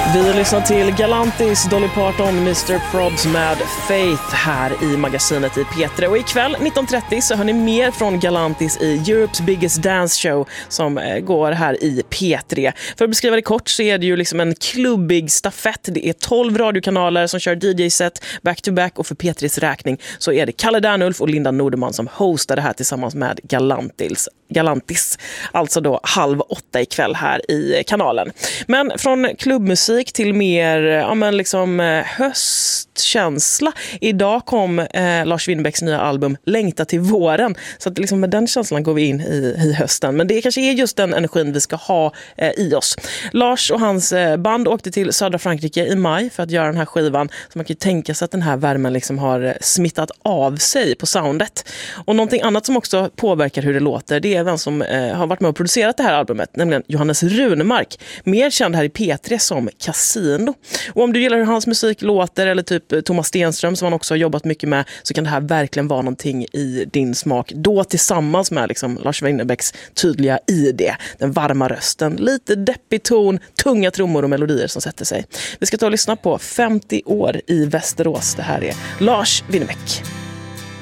Vi lyssnar till Galantis, Dolly Parton, Mr. Probs med Faith här i magasinet i P3. Och ikväll 19.30 så hör ni mer från Galantis i Europe's Biggest Dance Show som går här i P3. För att beskriva det kort så är det ju liksom en klubbig stafett. Det är 12 radiokanaler som kör DJ-set back-to-back och för P3s räkning så är det Kalle Dernulf och Linda Norderman som hostar det här tillsammans med Galantis. Alltså då 7:30 ikväll här i kanalen. Men från klubbmusik till mer höstkänsla. Idag kom Lars Winnerbäcks nya album Längta till våren. Så att liksom med den känslan går vi in i hösten. Men det kanske är just den energin vi ska ha i oss. Lars och hans band åkte till södra Frankrike i maj för att göra den här skivan. Så man kan ju tänka sig att den här värmen liksom har smittat av sig på soundet. Och någonting annat som också påverkar hur det låter, det är den som har varit med och producerat det här albumet, nämligen Johannes Runemark, mer känd här i P3 som Casino. Och om du gillar hur hans musik låter eller typ Thomas Stenström som han också har jobbat mycket med, så kan det här verkligen vara någonting i din smak. Då tillsammans med liksom Lars Winnerbäcks tydliga ID, den varma rösten, lite deppig ton, tunga trummor och melodier som sätter sig. Vi ska ta och lyssna på 50 år i Västerås. Det här är Lars Winnerbäck.